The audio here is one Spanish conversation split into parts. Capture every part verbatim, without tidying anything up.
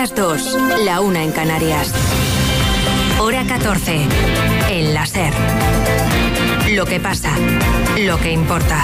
las dos, la una en Canarias. Hora catorce, en la SER. Lo que pasa, lo que importa.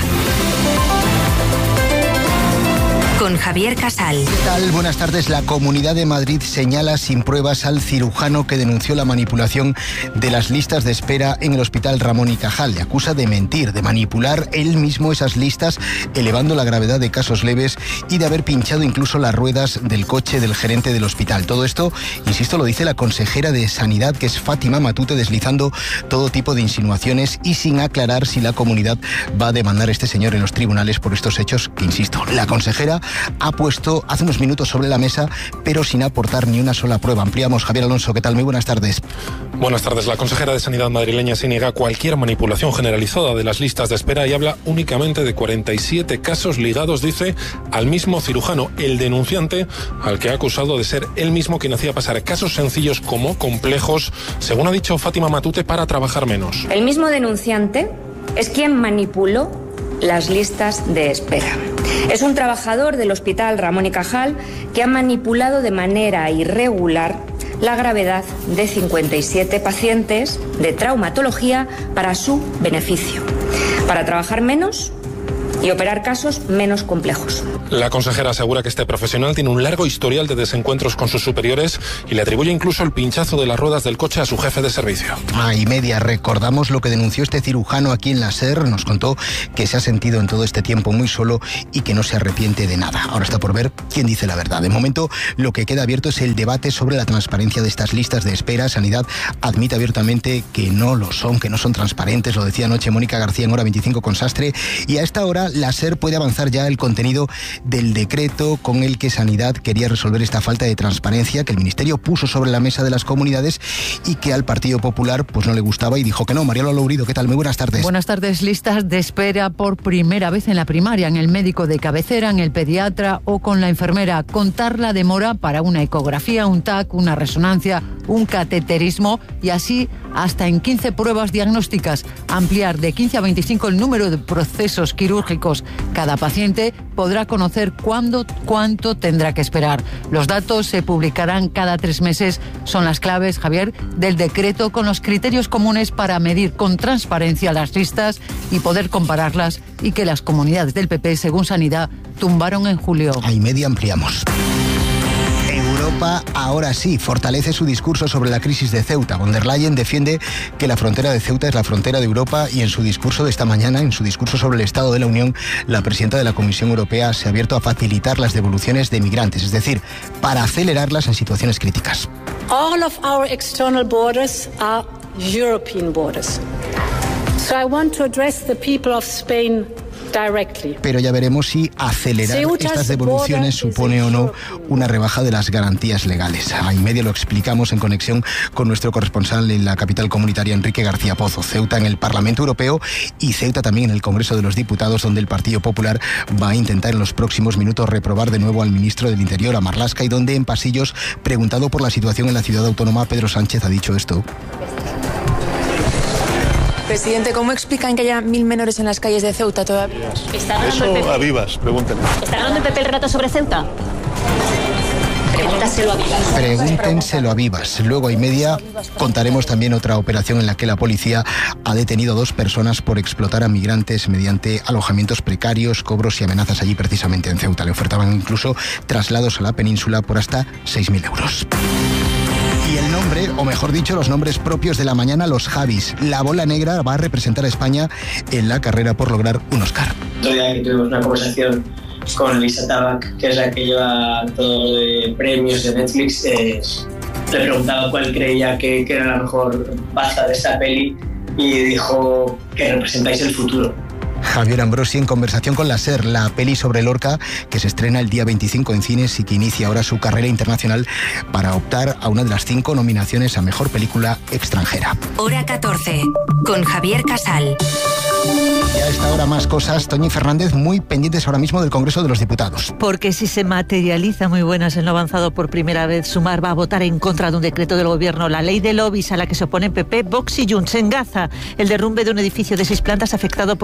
Con Javier Casal. ¿Qué tal? Buenas tardes. La Comunidad de Madrid señala sin pruebas al cirujano que denunció la manipulación de las listas de espera en el Hospital Ramón y Cajal. Le acusa de mentir, de manipular él mismo esas listas, elevando la gravedad de casos leves y de haber pinchado incluso las ruedas del coche del gerente del hospital. Todo esto, insisto, lo dice la consejera de Sanidad, que es Fátima Matute, deslizando todo tipo de insinuaciones y sin aclarar si la comunidad va a demandar a este señor en los tribunales por estos hechos que, insisto, la consejera ha puesto hace unos minutos sobre la mesa, pero sin aportar ni una sola prueba. Ampliamos. Javier Alonso, ¿qué tal? Muy buenas tardes. Buenas tardes. La consejera de Sanidad madrileña se niega cualquier manipulación generalizada de las listas de espera y habla únicamente de cuarenta y siete casos ligados, dice, al mismo cirujano, el denunciante, al que ha acusado de ser él mismo quien hacía pasar casos sencillos como complejos, según ha dicho Fátima Matute, para trabajar menos. El mismo denunciante es quien manipuló las listas de espera. Es un trabajador del Hospital Ramón y Cajal que ha manipulado de manera irregular la gravedad de cincuenta y siete pacientes de traumatología para su beneficio, para trabajar menos y operar casos menos complejos. La consejera asegura que este profesional tiene un largo historial de desencuentros con sus superiores y le atribuye incluso el pinchazo de las ruedas del coche a su jefe de servicio. Ah, y media, recordamos lo que denunció este cirujano aquí en la SER. Nos contó que se ha sentido en todo este tiempo muy solo y que no se arrepiente de nada. Ahora está por ver quién dice la verdad. De momento, lo que queda abierto es el debate sobre la transparencia de estas listas de espera. Sanidad admite abiertamente que no lo son, que no son transparentes. Lo decía anoche Mónica García en Hora veinticinco con Sastre. Y a esta hora, la SER puede avanzar ya el contenido del decreto con el que Sanidad quería resolver esta falta de transparencia que el Ministerio puso sobre la mesa de las comunidades y que al Partido Popular pues no le gustaba y dijo que no. Mariano Lourido, ¿qué tal? Muy buenas tardes. Buenas tardes. Listas de espera por primera vez en la primaria, en el médico de cabecera, en el pediatra o con la enfermera. Contar la demora para una ecografía, un T A C, una resonancia, un cateterismo y así hasta en quince pruebas diagnósticas. Ampliar de quince a veinticinco el número de procesos quirúrgicos. Cada paciente podrá conocer cuándo, cuánto tendrá que esperar. Los datos se publicarán cada tres meses. Son las claves, Javier, del decreto con los criterios comunes para medir con transparencia las listas y poder compararlas y que las comunidades del P P, según Sanidad, tumbaron en julio. A y media ampliamos. Europa ahora sí fortalece su discurso sobre la crisis de Ceuta. Von der Leyen defiende que la frontera de Ceuta es la frontera de Europa y en su discurso de esta mañana, en su discurso sobre el Estado de la Unión, la presidenta de la Comisión Europea se ha abierto a facilitar las devoluciones de migrantes, es decir, para acelerarlas en situaciones críticas. All of our external borders are European borders. So I want to address the people of Spain directly. Pero ya veremos si acelerar estas devoluciones supone o no una rebaja de las garantías legales. A y media lo explicamos en conexión con nuestro corresponsal en la capital comunitaria, Enrique García Pozo. Ceuta en el Parlamento Europeo y Ceuta también en el Congreso de los Diputados, donde el Partido Popular va a intentar en los próximos minutos reprobar de nuevo al ministro del Interior, a Marlaska, y donde en pasillos, preguntado por la situación en la ciudad autónoma, Pedro Sánchez ha dicho esto. Presidente, ¿cómo explican que haya mil menores en las calles de Ceuta todavía? Eso a Vivas, pregúntenle. ¿Está hablando el P P el rato sobre Ceuta? Pregúntaselo a Vivas. Pregúntenselo a Vivas. Luego a y media contaremos también otra operación en la que la policía ha detenido a dos personas por explotar a migrantes mediante alojamientos precarios, cobros y amenazas allí precisamente en Ceuta. Le ofertaban incluso traslados a la península por hasta seis mil euros. Y el nombre, o mejor dicho, los nombres propios de la mañana, los Javis. La bola negra va a representar a España en la carrera por lograr un Oscar. Otro día que tuvimos una conversación con Lisa Tabac, que es la que lleva todo de premios de Netflix, eh, le preguntaba cuál creía que, que era la mejor baza de esa peli y dijo que representáis el futuro. Javier Ambrosi en conversación con la SER, la peli sobre Lorca que se estrena el día veinticinco en cines y que inicia ahora su carrera internacional para optar a una de las cinco nominaciones a Mejor Película Extranjera. Hora catorce, con Javier Casal. Y a esta hora más cosas. Toñi Fernández, muy pendientes ahora mismo del Congreso de los Diputados. Porque si se materializa, muy buenas, en lo avanzado por primera vez, Sumar va a votar en contra de un decreto del Gobierno, la ley de lobbies a la que se oponen P P, Vox y Junts. En Gaza, el derrumbe de un edificio de seis plantas afectado por los ataques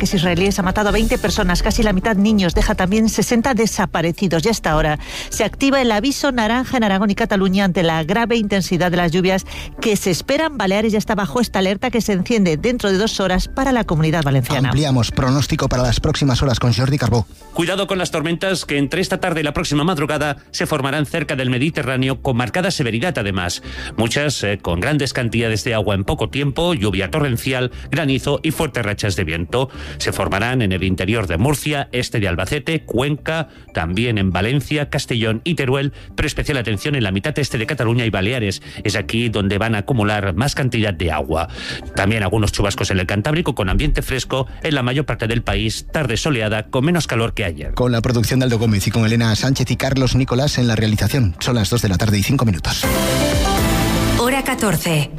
militares israelíes ha matado a veinte personas, casi la mitad niños, deja también sesenta desaparecidos. Y hasta ahora se activa el aviso naranja en Aragón y Cataluña ante la grave intensidad de las lluvias que se esperan. Baleares ya está bajo esta alerta que se enciende dentro de dos horas para la Comunidad Valenciana. Ampliamos pronóstico para las próximas horas con Jordi Carbó. Cuidado con las tormentas que entre esta tarde y la próxima madrugada se formarán cerca del Mediterráneo con marcada severidad además. Muchas eh, con grandes cantidades de agua en poco tiempo, lluvia torrencial, granizo y fuertes rachas de viento. Se formarán en el interior de Murcia, este de Albacete, Cuenca, también en Valencia, Castellón y Teruel, pero especial atención en la mitad este de Cataluña y Baleares. Es aquí donde van a acumular más cantidad de agua. También algunos chubascos en el Cantábrico con ambiente fresco en la mayor parte del país, tarde soleada con menos calor que ayer. Con la producción de Aldo Gómez y con Elena Sánchez y Carlos Nicolás en la realización. Son las dos de la tarde y cinco minutos. Hora catorce.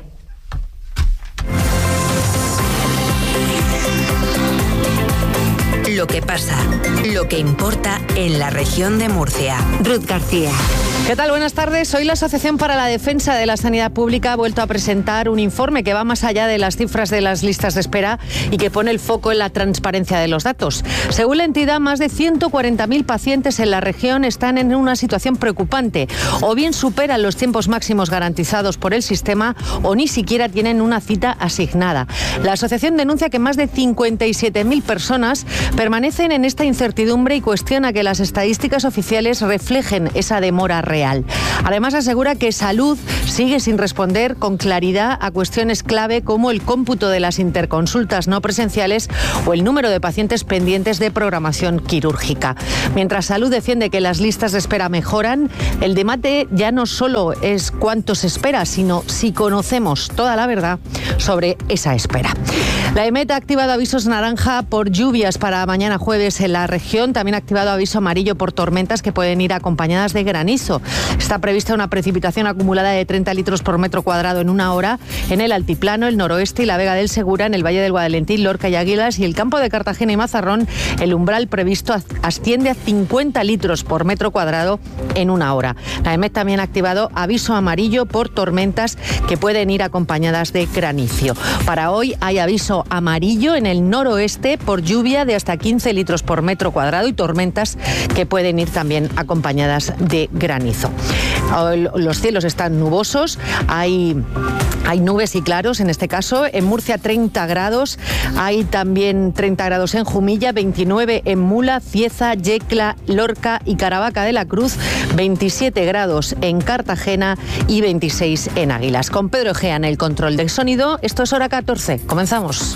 Lo que pasa, lo que importa en la región de Murcia. Ruth García. ¿Qué tal? Buenas tardes. Hoy la Asociación para la Defensa de la Sanidad Pública ha vuelto a presentar un informe que va más allá de las cifras de las listas de espera y que pone el foco en la transparencia de los datos. Según la entidad, más de ciento cuarenta mil pacientes en la región están en una situación preocupante. O bien superan los tiempos máximos garantizados por el sistema o ni siquiera tienen una cita asignada. La asociación denuncia que más de cincuenta y siete mil personas permanecen en esta incertidumbre y cuestiona que las estadísticas oficiales reflejen esa demora real. Además, asegura que Salud sigue sin responder con claridad a cuestiones clave como el cómputo de las interconsultas no presenciales o el número de pacientes pendientes de programación quirúrgica. Mientras Salud defiende que las listas de espera mejoran, el debate ya no solo es cuánto se espera, sino si conocemos toda la verdad sobre esa espera. La EMET ha activado avisos naranja por lluvias para mañana jueves en la región. También ha activado aviso amarillo por tormentas que pueden ir acompañadas de granizo. Está prevista una precipitación acumulada de treinta litros por metro cuadrado en una hora en el altiplano, el noroeste y la Vega del Segura, en el Valle del Guadalentín, Lorca y Águilas, y el campo de Cartagena y Mazarrón. El umbral previsto asciende a cincuenta litros por metro cuadrado en una hora. La EMET también ha activado aviso amarillo por tormentas que pueden ir acompañadas de granizo. Para hoy hay aviso amarillo en el noroeste por lluvia de hasta quince litros por metro cuadrado y tormentas que pueden ir también acompañadas de granizo. Los cielos están nubosos, hay, hay nubes y claros en este caso. En Murcia treinta grados, hay también treinta grados en Jumilla, veintinueve en Mula, Cieza, Yecla, Lorca y Caravaca de la Cruz, veintisiete grados en Cartagena y veintiséis en Águilas. Con Pedro Egea en el control del sonido, esto es Hora catorce. Comenzamos.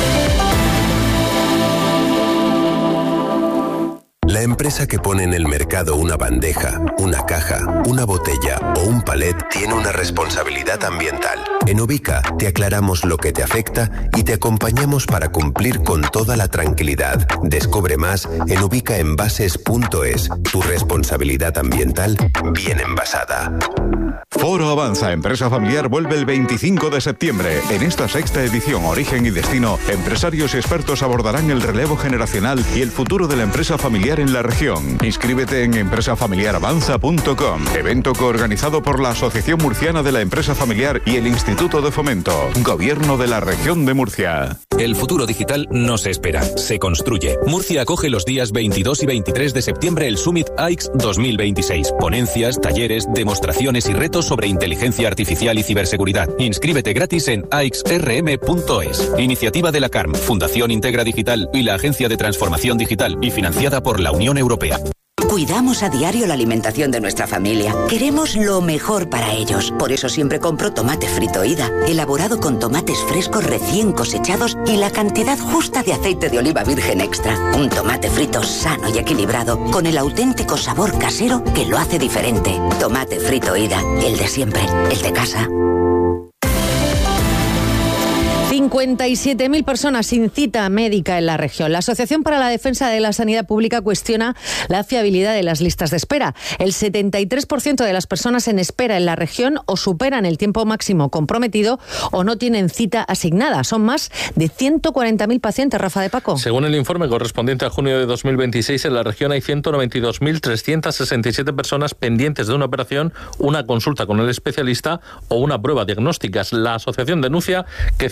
La empresa que pone en el mercado una bandeja, una caja, una botella o un palet tiene una responsabilidad ambiental. En Ubica te aclaramos lo que te afecta y te acompañamos para cumplir con toda la tranquilidad. Descubre más en ubicaenvases punto es. Tu responsabilidad ambiental bien envasada. Foro Avanza Empresa Familiar vuelve el veinticinco de septiembre. En esta sexta edición Origen y Destino, empresarios y expertos abordarán el relevo generacional y el futuro de la empresa familiar en la región. Inscríbete en empresa familiar avanza punto com. Evento coorganizado por la Asociación Murciana de la Empresa Familiar y el Instituto de Fomento. Gobierno de la Región de Murcia. El futuro digital no se espera, se construye. Murcia acoge los días veintidós y veintitrés de septiembre el Summit A I X dos mil veintiséis. Ponencias, talleres, demostraciones y retos sobre inteligencia artificial y ciberseguridad. Inscríbete gratis en a x r m punto es. Iniciativa de la CARM, Fundación Integra Digital y la Agencia de Transformación Digital y financiada por la Unión Europea. Cuidamos a diario la alimentación de nuestra familia. Queremos lo mejor para ellos. Por eso siempre compro tomate frito Ida, elaborado con tomates frescos recién cosechados y la cantidad justa de aceite de oliva virgen extra. Un tomate frito sano y equilibrado, con el auténtico sabor casero que lo hace diferente. Tomate frito Ida, el de siempre, el de casa. cincuenta y siete mil personas sin cita médica en la región. La Asociación para la Defensa de la Sanidad Pública cuestiona la fiabilidad de las listas de espera. El setenta y tres por ciento de las personas en espera en la región o superan el tiempo máximo comprometido o no tienen cita asignada. Son más de ciento cuarenta mil pacientes, Rafa de Paco. Según el informe correspondiente a junio de dos mil veintiséis, en la región hay ciento noventa y dos mil trescientas sesenta y siete personas pendientes de una operación, una consulta con el especialista o una prueba diagnóstica. La asociación denuncia que cincuenta y siete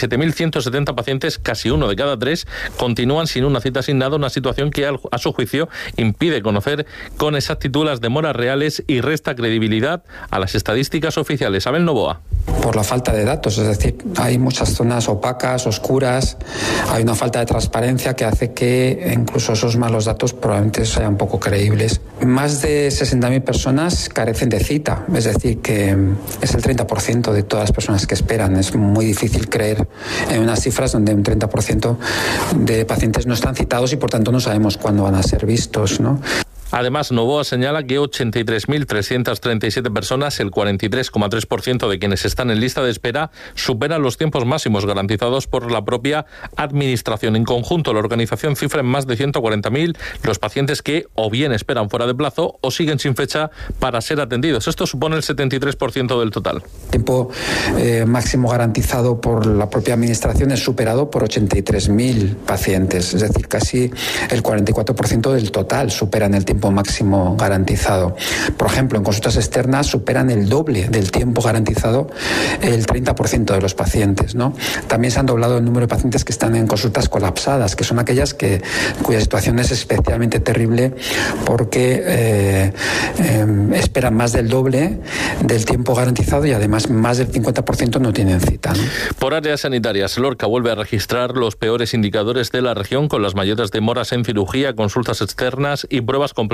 siete mil ciento setenta pacientes, casi uno de cada tres, continúan sin una cita asignada, una situación que, a su juicio, impide conocer con exactitud las demoras reales y resta credibilidad a las estadísticas oficiales. Abel Novoa. Por la falta de datos, es decir, hay muchas zonas opacas, oscuras, hay una falta de transparencia que hace que incluso esos malos datos probablemente sean poco creíbles. Más de sesenta mil personas carecen de cita, es decir, que es el treinta por ciento de todas las personas que esperan. Es muy difícil creer en unas cifras donde un treinta por ciento de pacientes no están citados y por tanto no sabemos cuándo van a ser vistos, ¿no? Además, Novoa señala que ochenta y tres mil trescientas treinta y siete personas, el cuarenta y tres coma tres por ciento de quienes están en lista de espera, superan los tiempos máximos garantizados por la propia Administración. En conjunto, la organización cifra en más de ciento cuarenta mil los pacientes que o bien esperan fuera de plazo o siguen sin fecha para ser atendidos. Esto supone el setenta y tres por ciento del total. El tiempo eh, máximo garantizado por la propia Administración es superado por ochenta y tres mil pacientes, es decir, casi el cuarenta y cuatro por ciento del total superan el tiempo máximo garantizado. Por ejemplo, en consultas externas superan el doble del tiempo garantizado el treinta por ciento de los pacientes, ¿no? También se han doblado el número de pacientes que están en consultas colapsadas, que son aquellas que, cuya situación es especialmente terrible porque eh, eh, esperan más del doble del tiempo garantizado y además más del cincuenta por ciento no tienen cita, ¿no? Por áreas sanitarias, Lorca vuelve a registrar los peores indicadores de la región, con las mayores demoras en cirugía, consultas externas y pruebas complementarias.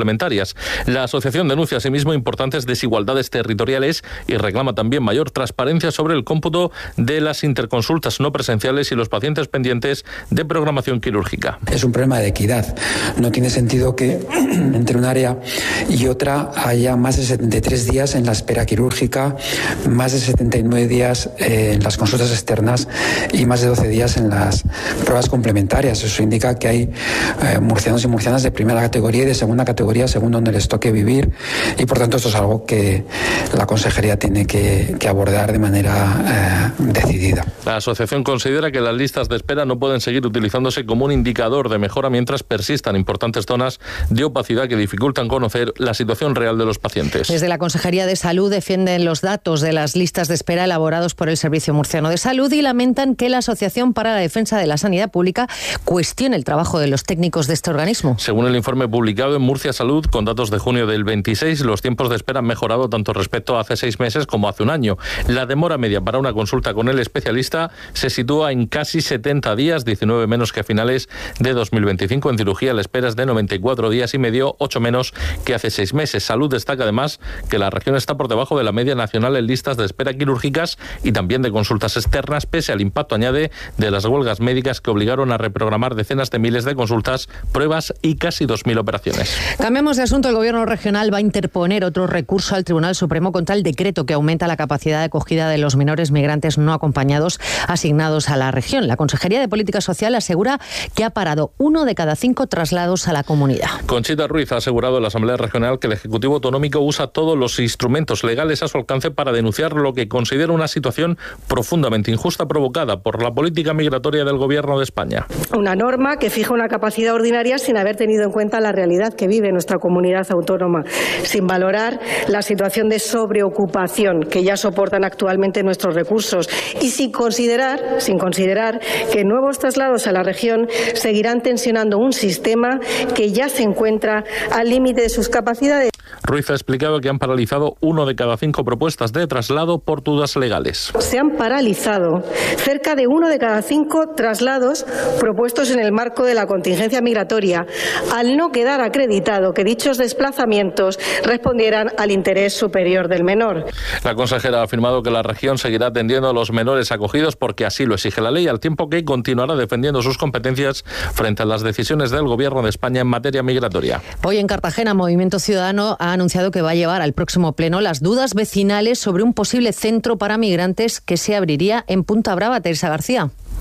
La asociación denuncia asimismo importantes desigualdades territoriales y reclama también mayor transparencia sobre el cómputo de las interconsultas no presenciales y los pacientes pendientes de programación quirúrgica. Es un problema de equidad. No tiene sentido que entre un área y otra haya más de setenta y tres días en la espera quirúrgica, más de setenta y nueve días en las consultas externas y más de doce días en las pruebas complementarias. Eso indica que hay eh, murcianos y murcianas de primera categoría y de segunda categoría según donde les toque vivir, y por tanto esto es algo que la Consejería tiene que, que abordar de manera eh, decidida. La asociación considera que las listas de espera no pueden seguir utilizándose como un indicador de mejora mientras persistan importantes zonas de opacidad que dificultan conocer la situación real de los pacientes. Desde la Consejería de Salud defienden los datos de las listas de espera elaborados por el Servicio Murciano de Salud y lamentan que la Asociación para la Defensa de la Sanidad Pública cuestione el trabajo de los técnicos de este organismo. Según el informe publicado en Murcia Salud, con datos de junio del veintiséis, los tiempos de espera han mejorado tanto respecto a hace seis meses como hace un año. La demora media para una consulta con el especialista se sitúa en casi setenta días, diecinueve menos que a finales de dos mil veinticinco. En cirugía la espera es de noventa y cuatro días y medio, ocho menos que hace seis meses. Salud destaca además que la región está por debajo de la media nacional en listas de espera quirúrgicas y también de consultas externas, pese al impacto, añade, de las huelgas médicas que obligaron a reprogramar decenas de miles de consultas, pruebas y casi dos mil operaciones. Cambiamos de asunto. El Gobierno regional va a interponer otro recurso al Tribunal Supremo contra el decreto que aumenta la capacidad de acogida de los menores migrantes no acompañados asignados a la región. La Consejería de Política Social asegura que ha parado uno de cada cinco traslados a la comunidad. Conchita Ruiz ha asegurado en la Asamblea Regional que el Ejecutivo Autonómico usa todos los instrumentos legales a su alcance para denunciar lo que considera una situación profundamente injusta provocada por la política migratoria del Gobierno de España. Una norma que fija una capacidad ordinaria sin haber tenido en cuenta la realidad que vive nuestra comunidad autónoma, sin valorar la situación de sobreocupación que ya soportan actualmente nuestros recursos y sin considerar, sin considerar que nuevos traslados a la región seguirán tensionando un sistema que ya se encuentra al límite de sus capacidades. Ruiz ha explicado que han paralizado uno de cada cinco propuestas de traslado por dudas legales. Se han paralizado cerca de uno de cada cinco traslados propuestos en el marco de la contingencia migratoria, al no quedar acreditado que dichos desplazamientos respondieran al interés superior del menor. La consejera ha afirmado que la región seguirá atendiendo a los menores acogidos porque así lo exige la ley, al tiempo que continuará defendiendo sus competencias frente a las decisiones del Gobierno de España en materia migratoria. Hoy en Cartagena, Movimiento Ciudadano ha anunciado que va a llevar al próximo pleno las dudas vecinales sobre un posible centro para migrantes que se abriría en Punta Brava. Teresa García.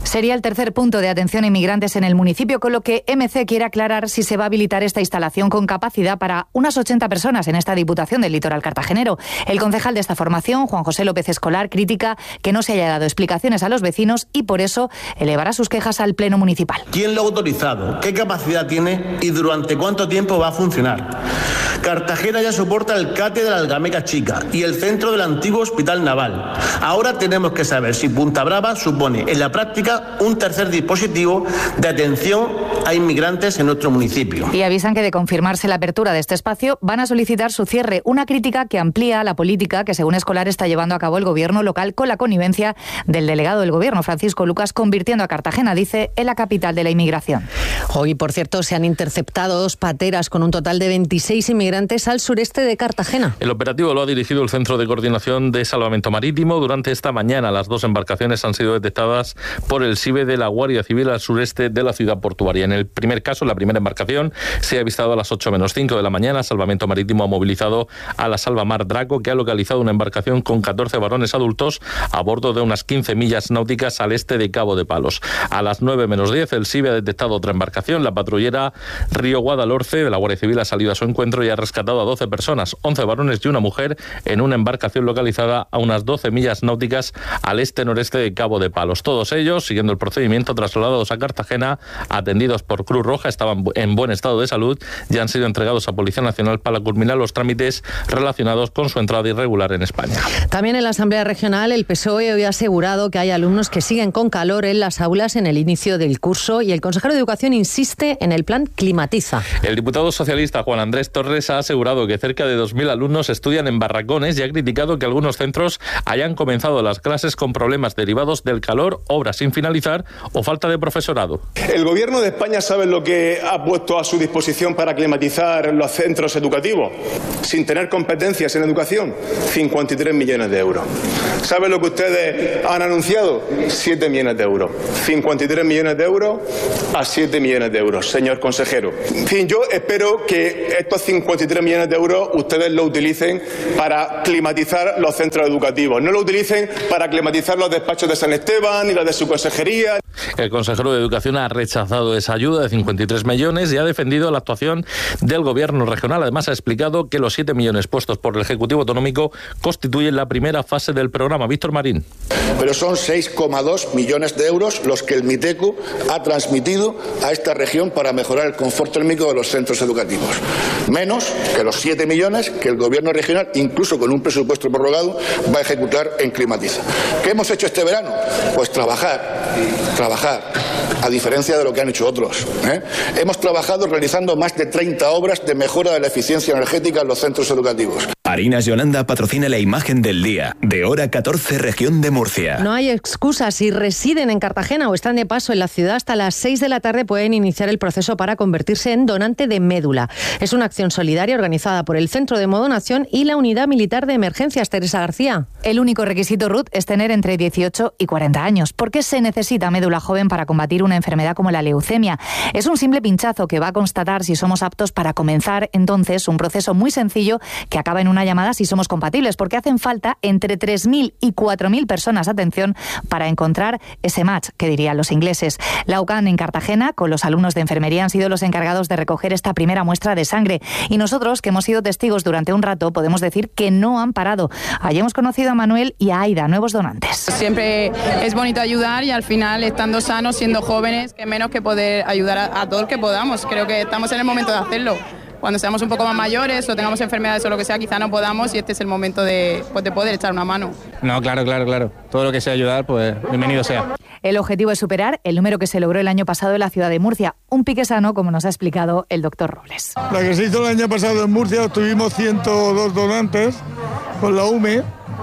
Sería el tercer punto de atención a inmigrantes en el municipio, con lo que M C quiere aclarar si se va a habilitar esta instalación con capacidad para unas ochenta personas en esta Diputación del Litoral cartagenero. El concejal de esta formación, Juan José López Escolar, critica que no se haya dado explicaciones a los vecinos y por eso elevará sus quejas al Pleno Municipal. ¿Quién lo ha autorizado? ¿Qué capacidad tiene? ¿Y durante cuánto tiempo va a funcionar? Cartagena ya soporta el CATE de la Algameca Chica y el centro del antiguo Hospital Naval. Ahora tenemos que saber si Punta Brava supone en la práctica un tercer dispositivo de atención a inmigrantes en nuestro municipio. Y avisan que de confirmarse la apertura de este espacio van a solicitar su cierre, una crítica que amplía la política que según Escolar está llevando a cabo el gobierno local con la connivencia del delegado del gobierno, Francisco Lucas, convirtiendo a Cartagena, dice, en la capital de la inmigración. Hoy, por cierto, se han interceptado dos pateras con un total de veintiséis inmigrantes al sureste de Cartagena. El operativo lo ha dirigido el Centro de Coordinación de Salvamento Marítimo. Durante esta mañana las dos embarcaciones han sido detectadas por el S I B E de la Guardia Civil al sureste de la ciudad portuaria. En el primer caso, la primera embarcación se ha avistado a las ocho menos cinco de la mañana. Salvamento Marítimo ha movilizado a la Salvamar Draco, que ha localizado una embarcación con catorce varones adultos a bordo de unas quince millas náuticas al este de Cabo de Palos. A las nueve menos diez el S I B E ha detectado otra embarcación. La patrullera Río Guadalhorce de la Guardia Civil ha salido a su encuentro y ha rescatado a doce personas, once varones y una mujer, en una embarcación localizada a unas doce millas náuticas al este-noreste de Cabo de Palos. Todos ellos, siguiendo el procedimiento, trasladados a Cartagena, atendidos por Cruz Roja, estaban en buen estado de salud y han sido entregados a Policía Nacional para culminar los trámites relacionados con su entrada irregular en España. También en la Asamblea Regional, el P S O E hoy ha asegurado que hay alumnos que siguen con calor en las aulas en el inicio del curso y el consejero de Educación insiste en el plan Climatiza. El diputado socialista Juan Andrés Torres ha asegurado que cerca de dos mil alumnos estudian en barracones y ha criticado que algunos centros hayan comenzado las clases con problemas derivados del calor, obras sin finalizar o falta de profesorado. El Gobierno de España sabe lo que ha puesto a su disposición para climatizar los centros educativos, sin tener competencias en educación, cincuenta y tres millones de euros. ¿Sabe lo que ustedes han anunciado? siete millones de euros. cincuenta y tres millones de euros a siete millones de euros, señor consejero. En fin, yo espero que estos cincuenta y tres millones de euros ustedes lo utilicen para climatizar los centros educativos. No lo utilicen para climatizar los despachos de San Esteban ni los de su consejería. El consejero de Educación ha rechazado esa ayuda de cincuenta y tres millones y ha defendido la actuación del gobierno regional. Además, ha explicado que los siete millones puestos por el Ejecutivo Autonómico constituyen la primera fase del programa. Víctor Marín. Pero son seis coma dos millones de euros los que el MITECU ha transmitido a esta región para mejorar el confort térmico de los centros educativos. Menos que los siete millones que el gobierno regional, incluso con un presupuesto prorrogado, va a ejecutar en Climatiza. ¿Qué hemos hecho este verano? Pues trabajar, trabajar, a diferencia de lo que han hecho otros. ¿eh? Hemos trabajado realizando más de treinta obras de mejora de la eficiencia energética en los centros educativos. Harinas Yolanda patrocina la imagen del día, de hora catorce, región de Murcia. No hay excusas. Si residen en Cartagena o están de paso en la ciudad, hasta las seis de la tarde pueden iniciar el proceso para convertirse en donante de médula. Es una acción solidaria organizada por el Centro de Modonación y la Unidad Militar de Emergencias. Teresa García. El único requisito, Ruth, es tener entre dieciocho y cuarenta años. ¿Por qué se necesita médula joven para combatir una enfermedad como la leucemia? Es un simple pinchazo que va a constatar si somos aptos para comenzar entonces un proceso muy sencillo que acaba en una llamada si somos compatibles, porque hacen falta entre tres mil y cuatro mil personas, atención, para encontrar ese match, que dirían los ingleses. La U C A N en Cartagena, con los alumnos de enfermería, han sido los encargados de recoger esta primera muestra de sangre. Y nosotros, que hemos sido testigos durante un rato, podemos decir que no han parado. Allí hemos conocido a Manuel y a Aida, nuevos donantes. Siempre es bonito ayudar y al final, estando sanos, siendo jóvenes, que menos que poder ayudar a, a todo el que podamos. Creo que estamos en el momento de hacerlo. Cuando seamos un poco más mayores o tengamos enfermedades o lo que sea, quizá no podamos y este es el momento de, pues, de poder echar una mano. No, claro, claro, claro. Todo lo que sea ayudar, pues bienvenido sea. El objetivo es superar el número que se logró el año pasado en la ciudad de Murcia. Un pique sano, como nos ha explicado el doctor Robles. La que se hizo el año pasado en Murcia, tuvimos ciento dos donantes con la U M E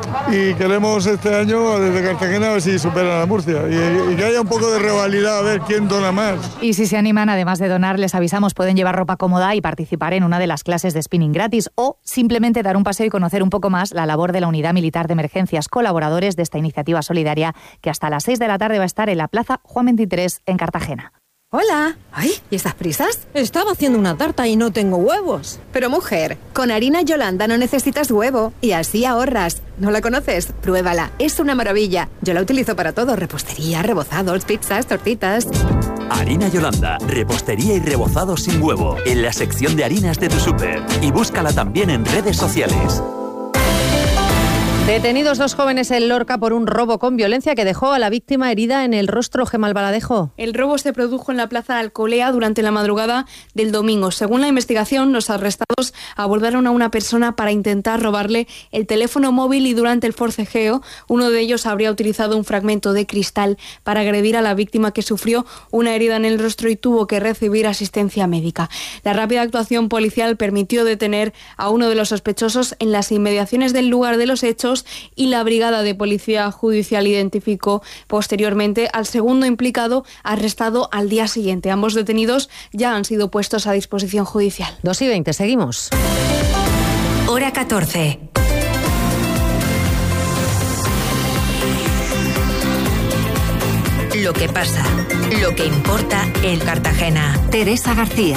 y queremos este año desde Cartagena a ver si superan a Murcia y, y que haya un poco de rivalidad a ver quién dona más. Y si se animan, además de donar, les avisamos, pueden llevar ropa cómoda y participar en una de las clases de spinning gratis o simplemente dar un paseo y conocer un poco más la labor de la Unidad Militar de Emergencias, colaboradores de esta iniciativa solidaria que hasta las seis de la tarde va a estar en la Plaza Juan veintitrés en Cartagena. Hola. Ay, ¿y estas prisas? Estaba haciendo una tarta y no tengo huevos. Pero mujer, con harina Yolanda no necesitas huevo y así ahorras. ¿No la conoces? Pruébala, es una maravilla. Yo la utilizo para todo, repostería, rebozados, pizzas, tortitas. Harina Yolanda, repostería y rebozado sin huevo, en la sección de harinas de tu súper. Y búscala también en redes sociales. Detenidos dos jóvenes en Lorca por un robo con violencia que dejó a la víctima herida en el rostro. Gemma Baladejo. El robo se produjo en la plaza de Alcolea durante la madrugada del domingo. Según la investigación, los arrestados abordaron a una persona para intentar robarle el teléfono móvil y durante el forcejeo uno de ellos habría utilizado un fragmento de cristal para agredir a la víctima, que sufrió una herida en el rostro y tuvo que recibir asistencia médica. La rápida actuación policial permitió detener a uno de los sospechosos en las inmediaciones del lugar de los hechos y la Brigada de Policía Judicial identificó posteriormente al segundo implicado, arrestado al día siguiente. Ambos detenidos ya han sido puestos a disposición judicial. dos y veinte, seguimos. Hora catorce. Lo que pasa, lo que importa en Cartagena. Teresa García.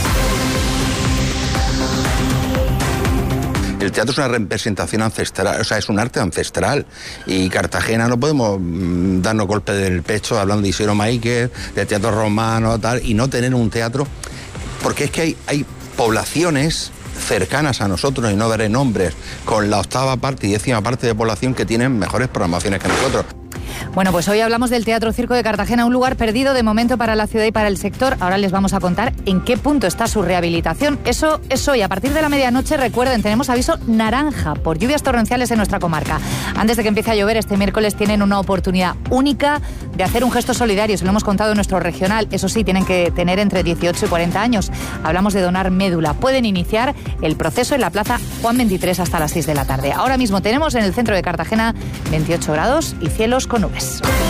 El teatro es una representación ancestral, o sea, es un arte ancestral. Y Cartagena no podemos mmm, darnos golpes del pecho hablando de Isidro Máiquez, de teatro romano, tal, y no tener un teatro. Porque es que hay, hay poblaciones cercanas a nosotros, y no daré nombres, con la octava parte y décima parte de población que tienen mejores programaciones que nosotros. Bueno, pues hoy hablamos del Teatro Circo de Cartagena, un lugar perdido de momento para la ciudad y para el sector. Ahora les vamos a contar en qué punto está su rehabilitación. Eso es hoy. A partir de la medianoche, recuerden, tenemos aviso naranja por lluvias torrenciales en nuestra comarca. Antes de que empiece a llover este miércoles tienen una oportunidad única de hacer un gesto solidario. Se lo hemos contado en nuestro regional. Eso sí, tienen que tener entre dieciocho y cuarenta años. Hablamos de donar médula. Pueden iniciar el proceso en la Plaza Juan veintitrés hasta las seis de la tarde. Ahora mismo tenemos en el centro de Cartagena veintiocho grados y cielos con nubes.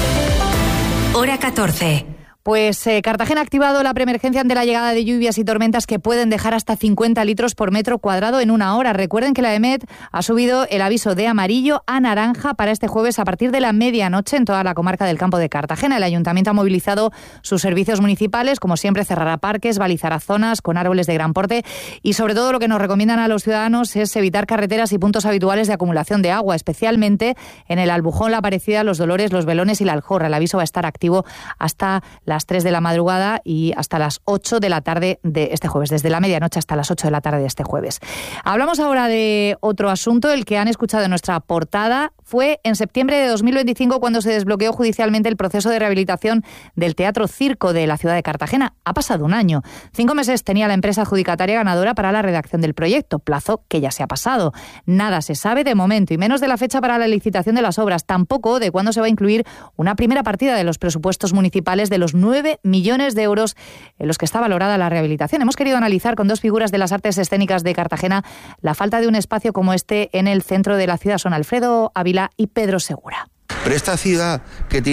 Hora catorce. Pues eh, Cartagena ha activado la preemergencia ante la llegada de lluvias y tormentas que pueden dejar hasta cincuenta litros por metro cuadrado en una hora. Recuerden que la EMET ha subido el aviso de amarillo a naranja para este jueves a partir de la medianoche en toda la comarca del Campo de Cartagena. El Ayuntamiento ha movilizado sus servicios municipales, como siempre cerrará parques, balizará zonas con árboles de gran porte y sobre todo lo que nos recomiendan a los ciudadanos es evitar carreteras y puntos habituales de acumulación de agua, especialmente en el Albujón, La Aparecida, Los Dolores, Los Velones y la Aljorra. El aviso va a estar activo hasta la las tres de la madrugada y hasta las ocho de la tarde de este jueves, desde la medianoche hasta las ocho de la tarde de este jueves. Hablamos ahora de otro asunto, el que han escuchado en nuestra portada. Fue en septiembre de dos mil veinticinco cuando se desbloqueó judicialmente el proceso de rehabilitación del Teatro Circo de la ciudad de Cartagena. Ha pasado un año. Cinco meses tenía la empresa adjudicataria ganadora para la redacción del proyecto, plazo que ya se ha pasado. Nada se sabe de momento y menos de la fecha para la licitación de las obras, tampoco de cuándo se va a incluir una primera partida de los presupuestos municipales de los nueve millones de euros en los que está valorada la rehabilitación. Hemos querido analizar con dos figuras de las artes escénicas de Cartagena la falta de un espacio como este en el centro de la ciudad. Son Alfredo Ávila y Pedro Segura. Pero esta ciudad que tiene